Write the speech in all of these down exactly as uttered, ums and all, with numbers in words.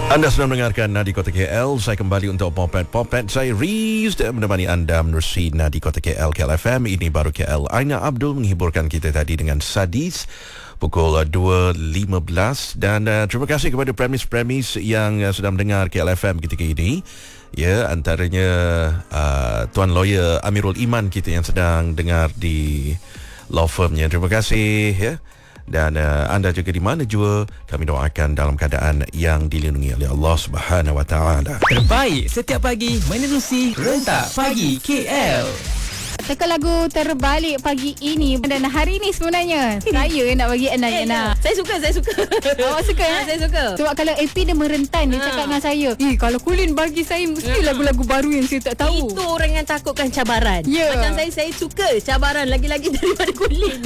Anda sedang mendengarkan Nadi Kota K L. Saya kembali untuk Popet Popet. Saya Riz dan menemani anda menerusi Nadi Kota K L, K L F M. Ini baru K L. Aina Abdul menghiburkan kita tadi dengan Sadis pukul dua lima belas. Dan uh, terima kasih kepada premis-premis yang uh, sedang mendengar K L F M ketika ini. Ya, antaranya uh, Tuan Lawyer Amirul Iman kita yang sedang dengar di law firmnya. Terima kasih ya. Dan uh, anda juga di mana jua, kami doakan dalam keadaan yang dilindungi oleh Allah Subhanahu Wa Taala. Terbaik setiap pagi menerusi Rentak Pagi K L. Teka lagu terbalik pagi ini dan hari ini sebenarnya saya nak bagi anda Eh, Yana. Saya suka, saya suka. Awak suka ya? Ha, saya suka. Sebab kalau A P dia merentan, dia Ha. cakap dengan saya, "Eh, kalau Kulin bagi saya mesti lagu-lagu baru yang saya tak tahu." Itu orang yang takutkan cabaran. Ya. Macam saya, saya suka cabaran lagi-lagi daripada kulit.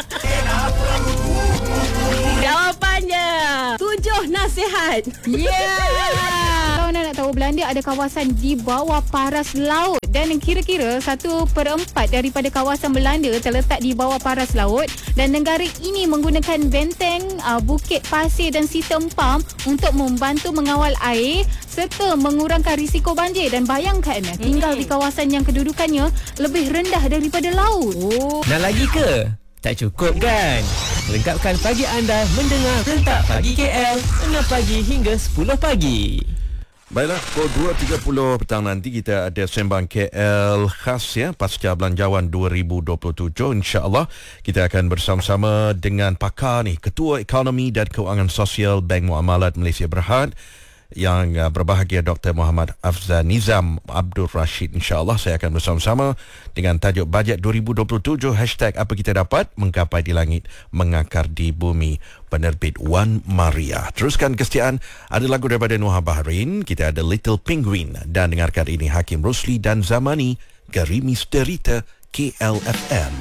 Jawapannya tujuh nasihat. Yeah. Kalau anda nak tahu, Belanda ada kawasan di bawah paras laut dan kira-kira satu per empat daripada kawasan Belanda terletak di bawah paras laut, dan negara ini menggunakan benteng, uh, bukit pasir dan sistem pam untuk membantu mengawal air serta mengurangkan risiko banjir. Dan bayangkan tinggal di kawasan yang kedudukannya lebih rendah daripada laut. Oh. Nak lagi ke? Tak cukup kan? Lengkapkan pagi anda mendengar Rentak Pagi K L enam pagi hingga sepuluh pagi. Baiklah, pukul dua tiga puluh petang nanti kita ada sembang K L khas ya, pasca Belanjawan dua ribu dua puluh tujuh. InsyaAllah kita akan bersama-sama dengan pakar ni, Ketua Ekonomi dan Kewangan Sosial Bank Muamalat Malaysia Berhad, yang uh, berbahagia Doktor Muhammad Afzal Nizam Abdul Rashid. InsyaAllah saya akan bersama-sama dengan tajuk Bajet dua ribu dua puluh tujuh, hashtag apa kita dapat, menggapai di langit, mengakar di bumi, penerbit Wan Maria. Teruskan kesetiaan, ada lagu daripada Nuha Bahrain, kita ada Little Penguin, dan dengarkan ini Hakim Rosli dan Zamani, Gerimis Derita, K L F M.